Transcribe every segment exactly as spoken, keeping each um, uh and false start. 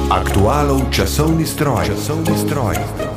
Aktualov časovni stroj. Časovni stroj.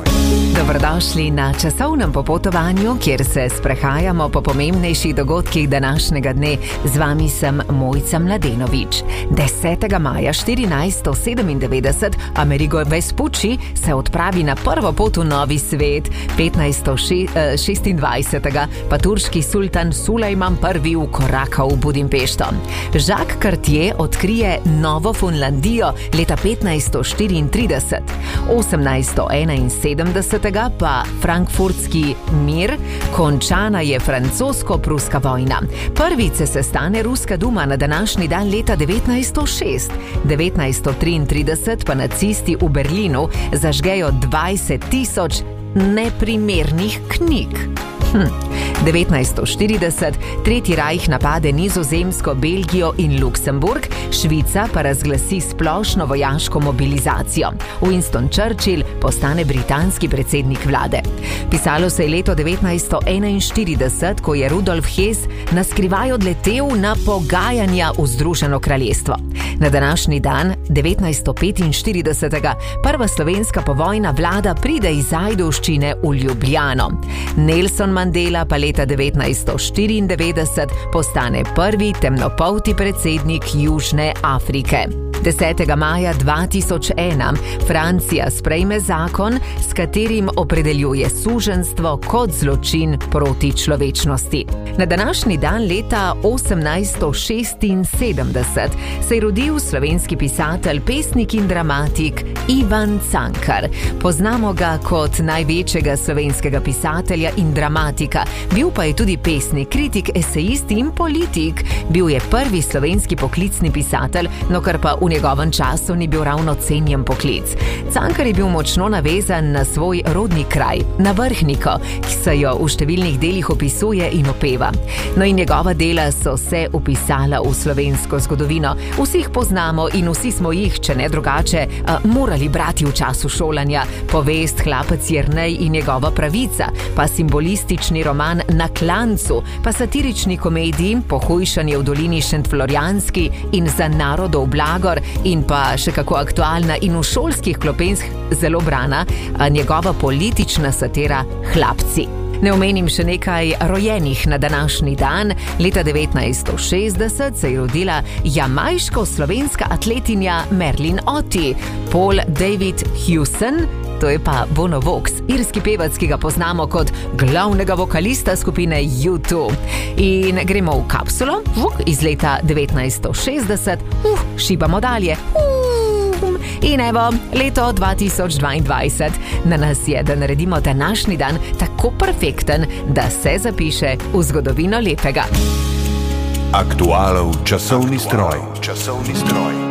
Dobrodošli na časovnem popotovanju, kjer se sprehajamo po pomembnejših dogodkih današnjega dne. Z vami sem Mojca Mladenovič. desetega maja štirinajststo sedemindevetdeset Amerigo Vespucci se odpravi na prvo pot v novi svet. petnajststo šestindvajsetega pa turški sultan Sulejman prvi vkoraka v Budimpešto. Jacques Cartier odkrije Novo Funlandijo leta petnajststo štiriintrideset. osemnajststo enainsedemdeset pa frankfurtski mir, končana je francosko-pruska vojna. Prvič se sestane Ruska duma na današnji dan leta devetnajststo šest. devetnajststo triintrideset pa nacisti v Berlinu zažgejo dvajset tisoč neprimernih knjig. Hm. devetnajststo štirideset Tretji rajh napade Nizozemsko, Belgijo in Luksemburg, Švica pa razglasi splošno vojaško mobilizacijo. Winston Churchill postane britanski predsednik vlade. Pisalo se je leto devetnajststo enainštirideset, ko je Rudolf Hess na skrivaj odletel na pogajanja v Združeno kraljestvo. Na današnji dan, devetnajststo petinštiridesetega, prva slovenska povojna vlada pride iz Ajdovščine v Ljubljano. Nelson Mandela pa leta devetnajststo štiriindevetdeset postane prvi temnopolti predsednik Južne Afrike. desetega maja dva tisoč ena Francija sprejme zakon, s katerim opredeljuje suženjstvo kot zločin proti človečnosti. Na današnji dan leta osemnajststo šestinsedemdeset se je rodil slovenski pisatelj, pesnik in dramatik Ivan Cankar. Poznamo ga kot največjega slovenskega pisatelja in dramatika. Bil pa je tudi pesnik, kritik, esejist in politik. Bil je prvi slovenski poklicni pisatelj, no kar pa v njegovem času ni bil ravno cenjen poklic. Cankar je bil močno navezan na svoj rodni kraj, na Vrhniko, ki se jo v številnih delih opisuje in opeva. No in njegova dela so se upisala v slovensko zgodovino. Vsi jih poznamo in vsi smo jih, če ne drugače, morali brati v času šolanja. Povest Hlapec Jernej in njegova pravica, pa simbolistični roman Na klancu, pa satirični komediji Pohujšanje v dolini Šentflorjanski in Za narodov blagor, in pa še kako aktualna in v šolskih klopenskih zelo brana njegova politična satira Hlapci. Ne omenim še nekaj rojenih na današnji dan. Leta devetnajststo šestdeset se je rodila jamajško-slovenska atletinja Merlin Ottey. Paul David Hewson, to je pa Bono Vox, irski pevac, ki ga poznamo kot glavnega vokalista skupine U dva. In gremo v kapsulo iz leta devetnajststo šestdeset. Uh, šibamo dalje. Uh. In evo, leto dva tisoč dvaindvajset. Na nas je, da naredimo današnji dan tako perfekten, da se zapiše v zgodovino lepega. Aktualov časovni stroj. Časovni stroj.